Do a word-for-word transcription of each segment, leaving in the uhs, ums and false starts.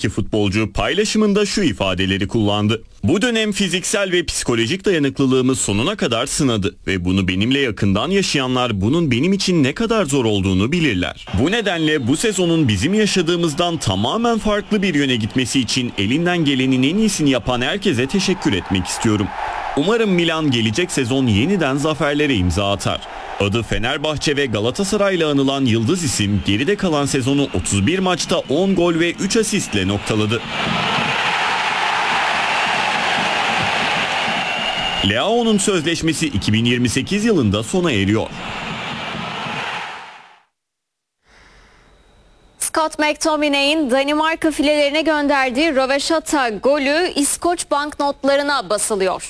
yaşındaki futbolcu paylaşımında şu ifadeleri kullandı. Bu dönem fiziksel ve psikolojik dayanıklılığımı sonuna kadar sınadı ve bunu benimle yakından yaşayanlar bunun benim için ne kadar zor olduğunu bilirler. Bu nedenle bu sezonun bizim yaşadığımızdan tamamen farklı bir yöne gitmesi için elinden gelenin en iyisini yapan herkese teşekkür etmek istiyorum. Umarım Milan gelecek sezon yeniden zaferlere imza atar. Adı Fenerbahçe ve Galatasaray'la anılan yıldız isim geride kalan sezonu otuz bir maçta on gol ve üç asistle noktaladı. Leao'nun sözleşmesi iki bin yirmi sekiz yılında sona eriyor. Scott McTominay'in Danimarka filelerine gönderdiği röveşata golü İskoç banknotlarına basılıyor.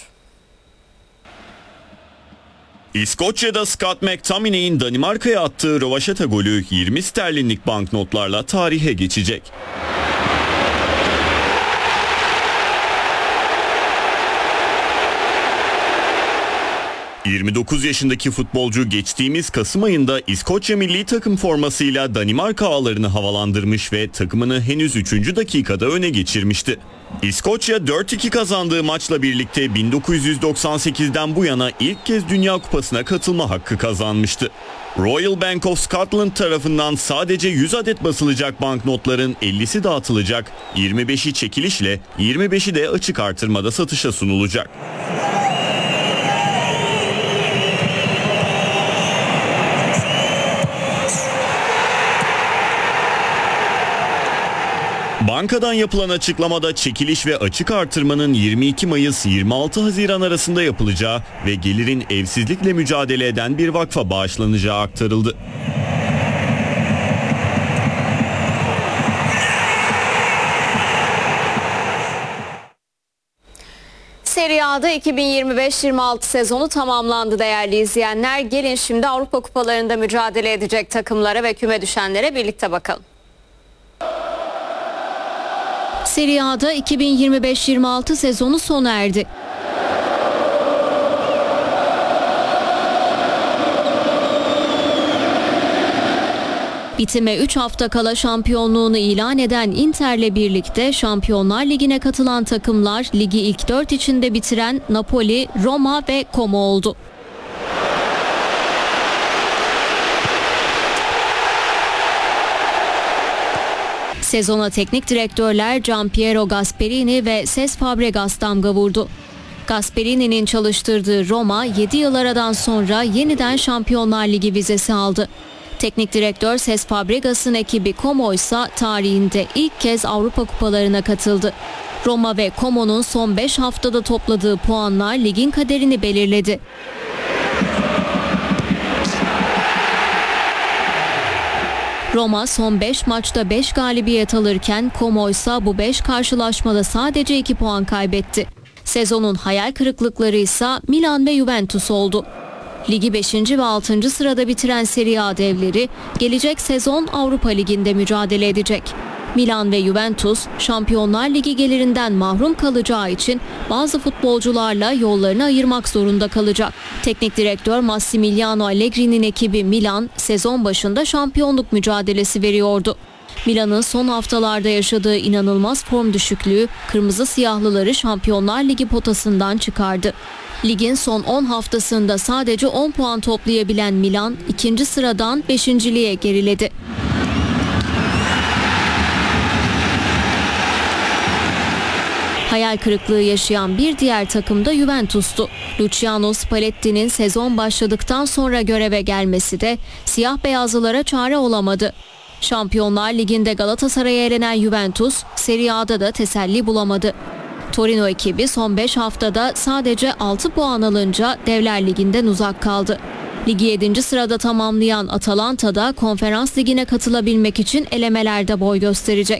İskoçya'da Scott McTominay'in Danimarka'ya attığı röveşata golü yirmi sterlinlik banknotlarla tarihe geçecek. yirmi dokuz yaşındaki futbolcu geçtiğimiz Kasım ayında İskoçya milli takım formasıyla Danimarka ağlarını havalandırmış ve takımını henüz üçüncü dakikada öne geçirmişti. İskoçya dört iki kazandığı maçla birlikte bin dokuz yüz doksan sekizden bu yana ilk kez Dünya Kupası'na katılma hakkı kazanmıştı. Royal Bank of Scotland tarafından sadece yüz adet basılacak banknotların ellisi dağıtılacak, yirmi beşi çekilişle, yirmi beşi de açık artırmada satışa sunulacak. Bankadan yapılan açıklamada çekiliş ve açık artırmanın yirmi iki Mayıs yirmi altı Haziran arasında yapılacağı ve gelirin evsizlikle mücadele eden bir vakfa bağışlanacağı aktarıldı. Serie A'da iki bin yirmi beş yirmi altı sezonu tamamlandı değerli izleyenler. Gelin şimdi Avrupa kupalarında mücadele edecek takımlara ve küme düşenlere birlikte bakalım. Serie A'da iki bin yirmi beş yirmi altı sezonu sona erdi. Bitime üç hafta kala şampiyonluğunu ilan eden Inter'le birlikte Şampiyonlar Ligi'ne katılan takımlar ligi ilk dört içinde bitiren Napoli, Roma ve Como oldu. Sezona teknik direktörler Gianpiero Gasperini ve Cesc Fabregas damga vurdu. Gasperini'nin çalıştırdığı Roma yedi yıl aradan sonra yeniden Şampiyonlar Ligi vizesi aldı. Teknik direktör Cesc Fabregas'ın ekibi Como ise tarihinde ilk kez Avrupa kupalarına katıldı. Roma ve Como'nun son beş haftada topladığı puanlar ligin kaderini belirledi. Roma son beş maçta beş galibiyet alırken Como ise bu beş karşılaşmada sadece iki puan kaybetti. Sezonun hayal kırıklıkları ise Milan ve Juventus oldu. Ligi beşinci ve altıncı sırada bitiren Serie A devleri gelecek sezon Avrupa Ligi'nde mücadele edecek. Milan ve Juventus Şampiyonlar Ligi gelirinden mahrum kalacağı için bazı futbolcularla yollarını ayırmak zorunda kalacak. Teknik direktör Massimiliano Allegri'nin ekibi Milan sezon başında şampiyonluk mücadelesi veriyordu. Milan'ın son haftalarda yaşadığı inanılmaz form düşüklüğü kırmızı siyahlıları Şampiyonlar Ligi potasından çıkardı. Ligin son on haftasında sadece on puan toplayabilen Milan ikinci sıradan beşinciliğe geriledi. Hayal kırıklığı yaşayan bir diğer takım da Juventus'tu. Luciano Spalletti'nin sezon başladıktan sonra göreve gelmesi de siyah beyazlılara çare olamadı. Şampiyonlar Ligi'nde Galatasaray'a elenen Juventus, Serie A'da da teselli bulamadı. Torino ekibi son beş haftada sadece altı puan alınca Devler Ligi'nden uzak kaldı. Ligi yedinci sırada tamamlayan Atalanta da Konferans Ligi'ne katılabilmek için elemelerde boy gösterecek.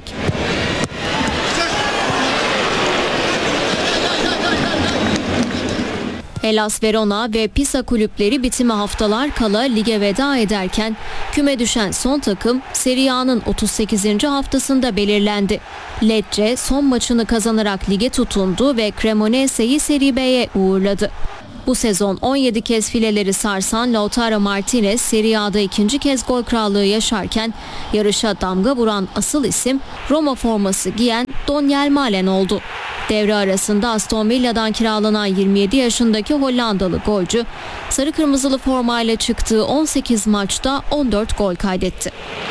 Hellas Verona ve Pisa kulüpleri bitime haftalar kala lige veda ederken küme düşen son takım Serie A'nın otuz sekizinci haftasında belirlendi. Lecce son maçını kazanarak lige tutundu ve Cremonese'yi Serie B'ye uğurladı. Bu sezon on yedi kez fileleri sarsan Lautaro Martinez Serie A'da ikinci kez gol krallığı yaşarken yarışa damga vuran asıl isim Roma forması giyen Donyell Malen oldu. Devre arasında Aston Villa'dan kiralanan yirmi yedi yaşındaki Hollandalı golcü sarı kırmızılı formayla çıktığı on sekiz maçta on dört gol kaydetti.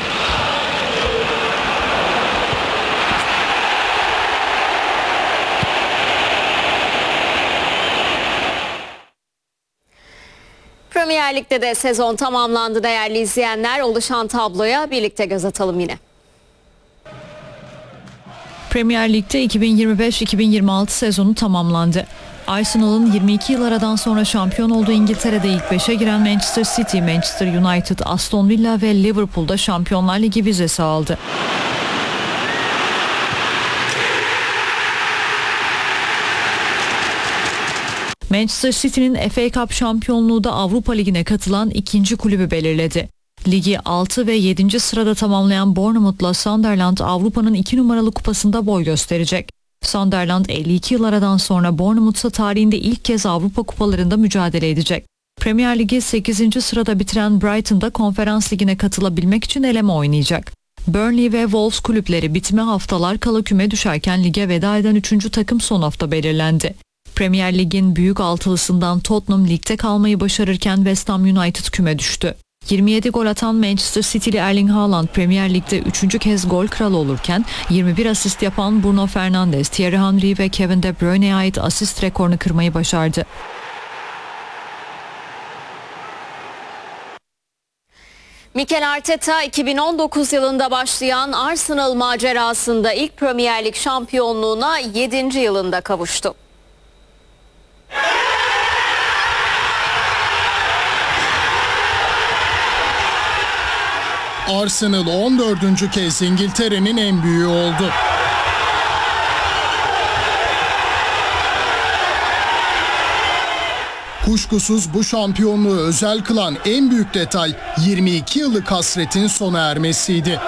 Premier Lig'de de sezon tamamlandı değerli izleyenler. Oluşan tabloya birlikte göz atalım yine. Premier Lig'de iki bin yirmi beş iki bin yirmi altı sezonu tamamlandı. Arsenal'ın yirmi iki yıl aradan sonra şampiyon olduğu İngiltere'de ilk beşe giren Manchester City, Manchester United, Aston Villa ve Liverpool'da Şampiyonlar Ligi vizesi aldı. Manchester City'nin F A Cup şampiyonluğu da Avrupa Ligi'ne katılan ikinci kulübü belirledi. Ligi altı ve yedinci sırada tamamlayan Bournemouth'la Sunderland Avrupa'nın iki numaralı kupasında boy gösterecek. Sunderland elli iki yıl aradan sonra Bournemouth'sa tarihinde ilk kez Avrupa kupalarında mücadele edecek. Premier Ligi sekizinci sırada bitiren Brighton'da Konferans Ligi'ne katılabilmek için eleme oynayacak. Burnley ve Wolves kulüpleri bitime haftalar kala küme düşerken lige veda eden üçüncü takım son hafta belirlendi. Premier Lig'in büyük altılısından Tottenham ligde kalmayı başarırken West Ham United küme düştü. yirmi yedi gol atan Manchester City'li Erling Haaland Premier Lig'de üçüncü kez gol kralı olurken yirmi bir asist yapan Bruno Fernandes, Thierry Henry ve Kevin De Bruyne'ye ait asist rekorunu kırmayı başardı. Mikel Arteta iki bin on dokuz yılında başlayan Arsenal macerasında ilk Premier Lig şampiyonluğuna yedinci yılında kavuştu. Arsenal on dördüncü kez İngiltere'nin en büyüğü oldu. Kuşkusuz bu şampiyonluğu özel kılan en büyük detay yirmi iki yıllık hasretin sona ermesiydi.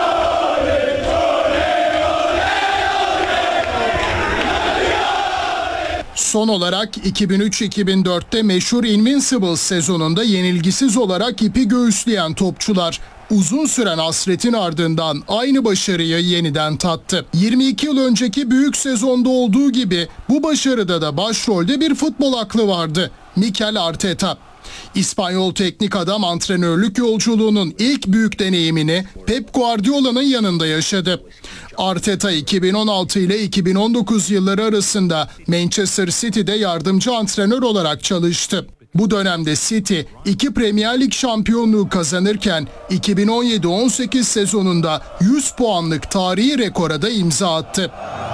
Son olarak iki bin üç iki bin dörtte meşhur Invincibles sezonunda yenilgisiz olarak ipi göğüsleyen topçular uzun süren hasretin ardından aynı başarıyı yeniden tattı. yirmi iki yıl önceki büyük sezonda olduğu gibi bu başarıda da başrolde bir futbol aklı vardı. Mikel Arteta. İspanyol teknik adam antrenörlük yolculuğunun ilk büyük deneyimini Pep Guardiola'nın yanında yaşadı. Arteta iki bin on altı ile iki bin on dokuz yılları arasında Manchester City'de yardımcı antrenör olarak çalıştı. Bu dönemde City iki Premier Lig şampiyonluğu kazanırken iki bin on yedi on sekiz sezonunda yüz puanlık tarihi rekora da imza attı.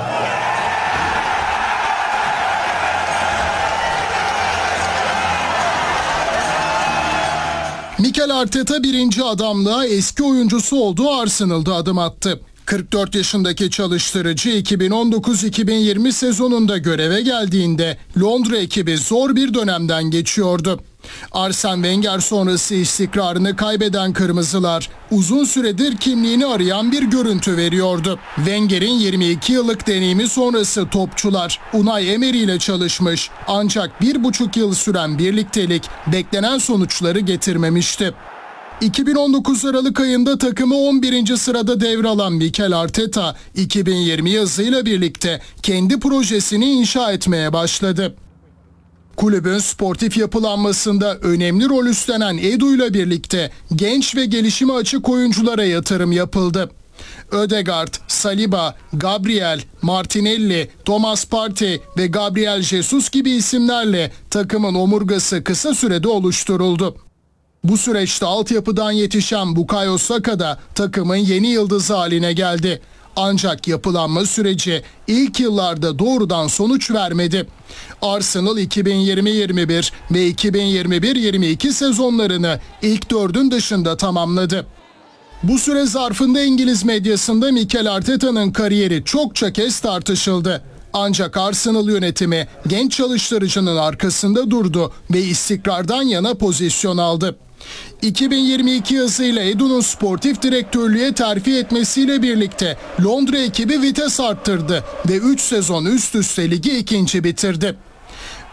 Mikel Arteta birinci adamlığa eski oyuncusu olduğu Arsenal'da adım attı. kırk dört yaşındaki çalıştırıcı iki bin on dokuz iki bin yirmi sezonunda göreve geldiğinde Londra ekibi zor bir dönemden geçiyordu. Arsene Wenger sonrası istikrarını kaybeden Kırmızılar uzun süredir kimliğini arayan bir görüntü veriyordu. Wenger'in yirmi iki yıllık deneyimi sonrası topçular Unai Emery ile çalışmış ancak bir buçuk yıl süren birliktelik beklenen sonuçları getirmemişti. iki bin on dokuz Aralık ayında takımı on birinci sırada devralan Mikel Arteta iki bin yirmi yazıyla birlikte kendi projesini inşa etmeye başladı. Kulübün sportif yapılanmasında önemli rol üstlenen Edu ile birlikte genç ve gelişime açık oyunculara yatırım yapıldı. Ødegaard, Saliba, Gabriel, Martinelli, Thomas Partey ve Gabriel Jesus gibi isimlerle takımın omurgası kısa sürede oluşturuldu. Bu süreçte altyapıdan yetişen Bukayo Saka da takımın yeni yıldızı haline geldi. Ancak yapılanma süreci ilk yıllarda doğrudan sonuç vermedi. Arsenal iki bin yirmi yirmi bir ve iki bin yirmi bir yirmi iki sezonlarını ilk dördün dışında tamamladı. Bu süre zarfında İngiliz medyasında Mikel Arteta'nın kariyeri çokça kez tartışıldı. Ancak Arsenal yönetimi genç çalıştırıcının arkasında durdu ve istikrardan yana pozisyon aldı. iki bin yirmi iki yazıyla Edu'nun sportif direktörlüğe terfi etmesiyle birlikte Londra ekibi vites arttırdı ve üç sezon üst üste ligi ikinci bitirdi.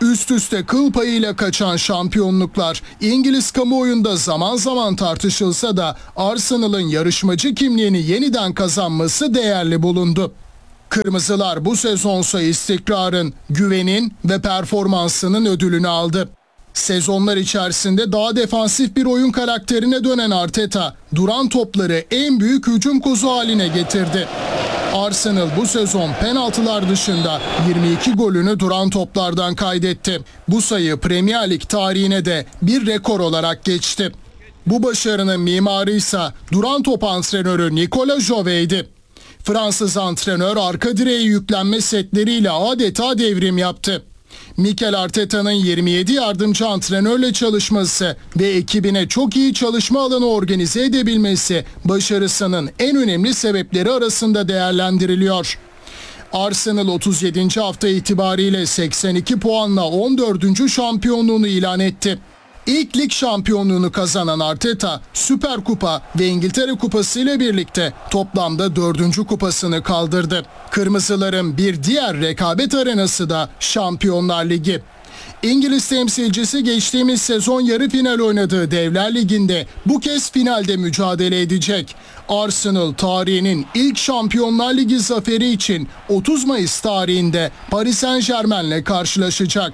Üst üste kıl payıyla kaçan şampiyonluklar İngiliz kamuoyunda zaman zaman tartışılsa da Arsenal'ın yarışmacı kimliğini yeniden kazanması değerli bulundu. Kırmızılar bu sezonsa istikrarın, güvenin ve performansının ödülünü aldı. Sezonlar içerisinde daha defansif bir oyun karakterine dönen Arteta, duran topları en büyük hücum kozu haline getirdi. Arsenal bu sezon penaltılar dışında yirmi iki golünü duran toplardan kaydetti. Bu sayı Premier Lig tarihine de bir rekor olarak geçti. Bu başarının mimarı ise duran top antrenörü Nicolas Jovet'ydi. Fransız antrenör arka direğe yüklenme setleriyle adeta devrim yaptı. Mikel Arteta'nın yirmi yedi yardımcı antrenörle çalışması ve ekibine çok iyi çalışma alanı organize edebilmesi başarısının en önemli sebepleri arasında değerlendiriliyor. Arsenal otuz yedinci hafta itibariyle seksen iki puanla on dördüncü şampiyonluğunu ilan etti. İlk lig şampiyonluğunu kazanan Arteta, Süper Kupa ve İngiltere Kupası ile birlikte toplamda dördüncü kupasını kaldırdı. Kırmızıların bir diğer rekabet arenası da Şampiyonlar Ligi. İngiliz temsilcisi geçtiğimiz sezon yarı final oynadığı Devler Ligi'nde bu kez finalde mücadele edecek. Arsenal tarihinin ilk Şampiyonlar Ligi zaferi için otuz Mayıs tarihinde Paris Saint-Germain'le karşılaşacak.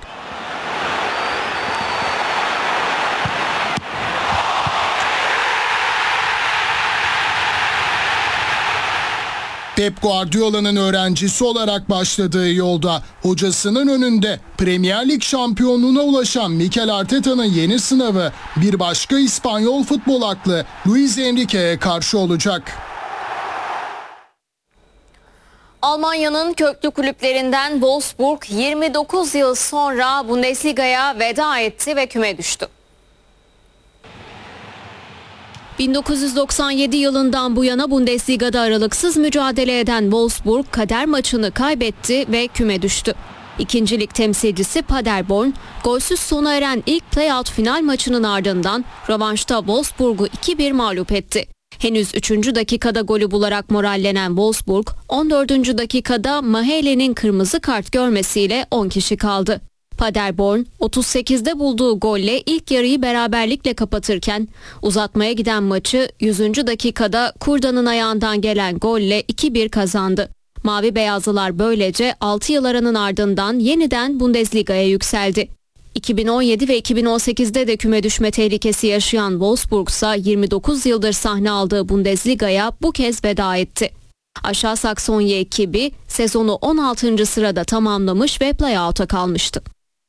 Pep Guardiola'nın öğrencisi olarak başladığı yolda hocasının önünde Premier Lig şampiyonluğuna ulaşan Mikel Arteta'nın yeni sınavı bir başka İspanyol futbol aklı Luis Enrique'ye karşı olacak. Almanya'nın köklü kulüplerinden Wolfsburg yirmi dokuz yıl sonra Bundesliga'ya veda etti ve küme düştü. bin dokuz yüz doksan yedi yılından bu yana Bundesliga'da aralıksız mücadele eden Wolfsburg kader maçını kaybetti ve küme düştü. İkinci lig temsilcisi Paderborn, golsüz sona eren ilk playout final maçının ardından rövanşta Wolfsburg'u iki bir mağlup etti. Henüz üçüncü dakikada golü bularak morallenen Wolfsburg, on dördüncü dakikada Mahele'nin kırmızı kart görmesiyle on kişi kaldı. Paderborn otuz sekizde bulduğu golle ilk yarıyı beraberlikle kapatırken uzatmaya giden maçı yüzüncü dakikada Kurda'nın ayağından gelen golle iki bir kazandı. Mavi beyazlılar böylece altı yıl aranın ardından yeniden Bundesliga'ya yükseldi. iki bin on yedi ve iki bin on sekizde de küme düşme tehlikesi yaşayan Wolfsburg ise yirmi dokuz yıldır sahne aldığı Bundesliga'ya bu kez veda etti. Aşağı Saksonya ekibi sezonu on altıncı sırada tamamlamış ve playout'a kalmıştı.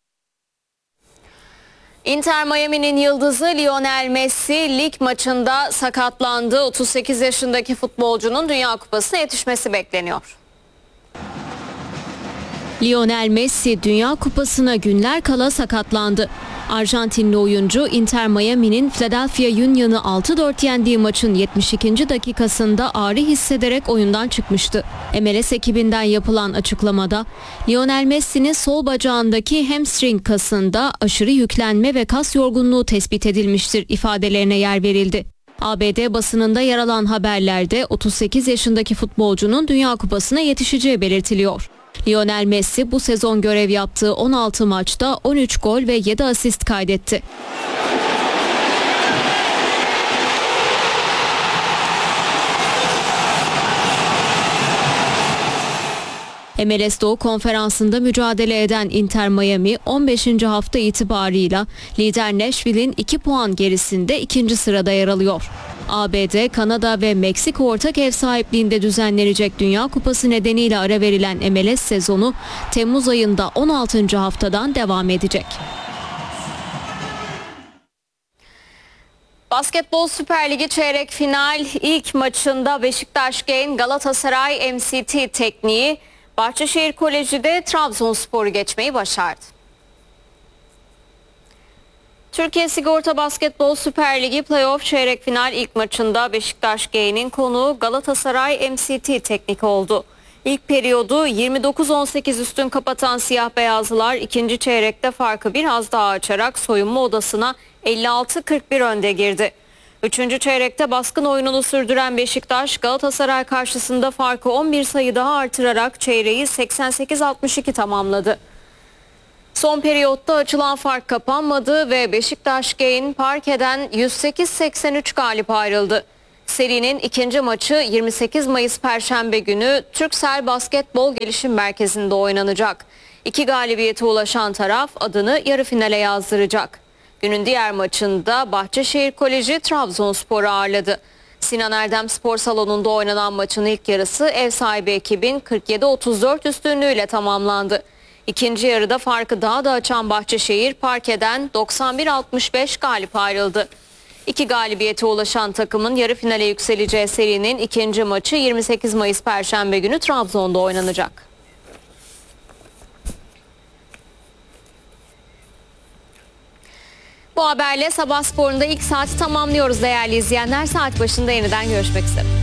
Inter Miami'nin yıldızı Lionel Messi lig maçında sakatlandı. otuz sekiz yaşındaki futbolcunun Dünya Kupası'na yetişmesi bekleniyor. Lionel Messi Dünya Kupası'na günler kala sakatlandı. Arjantinli oyuncu Inter Miami'nin Philadelphia Union'u altı dört yendiği maçın yetmiş ikinci dakikasında ağrı hissederek oyundan çıkmıştı. M L S ekibinden yapılan açıklamada Lionel Messi'nin sol bacağındaki hamstring kasında aşırı yüklenme ve kas yorgunluğu tespit edilmiştir ifadelerine yer verildi. A B D basınında yer alan haberlerde otuz sekiz yaşındaki futbolcunun Dünya Kupası'na yetişeceği belirtiliyor. Lionel Messi bu sezon görev yaptığı on altı maçta on üç gol ve yedi asist kaydetti. M L S Doğu Konferansı'nda mücadele eden Inter Miami on beşinci hafta itibarıyla lider Nashville'in iki puan gerisinde ikinci sırada yer alıyor. A B D, Kanada ve Meksika ortak ev sahipliğinde düzenlenecek Dünya Kupası nedeniyle ara verilen M L S sezonu Temmuz ayında on altıncı haftadan devam edecek. Basketbol Süper Ligi çeyrek final ilk maçında Beşiktaş Gen Galatasaray M C T tekniği Bahçeşehir Koleji'de Trabzonspor'u geçmeyi başardı. Türkiye Sigorta Basketbol Süper Ligi Playoff çeyrek final ilk maçında Beşiktaş Gen'in konuğu Galatasaray M C T teknik oldu. İlk periyodu yirmi dokuz on sekiz üstün kapatan siyah beyazlılar ikinci çeyrekte farkı biraz daha açarak soyunma odasına elli altı kırk bir önde girdi. Üçüncü çeyrekte baskın oyununu sürdüren Beşiktaş Galatasaray karşısında farkı on bir sayı daha artırarak çeyreği seksen sekiz altmış iki tamamladı. Son periyotta açılan fark kapanmadı ve Beşiktaş Gain Parke'den yüz sekiz seksen üç galip ayrıldı. Serinin ikinci maçı yirmi sekiz Mayıs Perşembe günü Türksel Basketbol Gelişim Merkezi'nde oynanacak. İki galibiyete ulaşan taraf adını yarı finale yazdıracak. Günün diğer maçında Bahçeşehir Koleji Trabzonspor'u ağırladı. Sinan Erdem Spor Salonu'nda oynanan maçın ilk yarısı ev sahibi ekibin kırk yedi otuz dört üstünlüğüyle tamamlandı. İkinci yarıda farkı daha da açan Bahçeşehir parkeden doksan bir altmış beş galip ayrıldı. İki galibiyete ulaşan takımın yarı finale yükseleceği serinin ikinci maçı yirmi sekiz Mayıs Perşembe günü Trabzon'da oynanacak. Bu haberle Sabah Spor'un da ilk saati tamamlıyoruz değerli izleyenler. Saat başında yeniden görüşmek üzere.